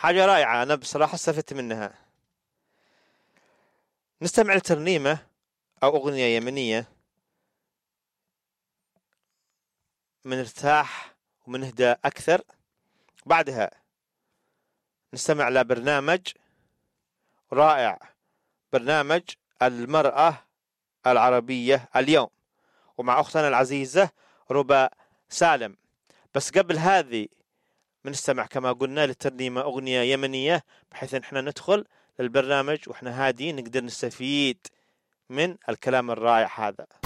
حاجة رائعة، أنا بصراحة استفدت منها. نستمع لترنيمة أو أغنية يمنية منرتاح ومنهدى أكثر. بعدها نستمع لبرنامج رائع، برنامج المرأة العربية اليوم، ومع أختنا العزيزة ربى سالم. بس قبل هذه بنستمع كما قلنا للترنيمة أغنية يمنية، بحيث إن احنا ندخل للبرنامج وإحنا هادين نقدر نستفيد من الكلام الرائع هذا.